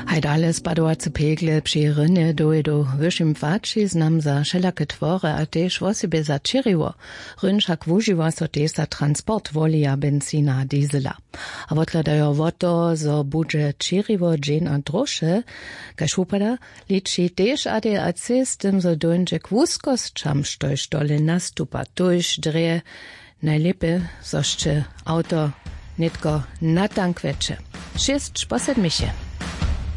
Hajdale spadovace pegle při rynne dojdu vyššim fači znam za všelake tvore a tež vosebe za čirivo. Ryn však vuživa so tež za transport volija benzina a diesela. A votladajo voto, zo budže čirivo džen a droše, kaž upada, liči tež ADAC s tym, zo dojnže k wuskosćam, štož dole nastupa, tuž dreje, najlepe, zošće auto netko na tank veče. 6 po 7.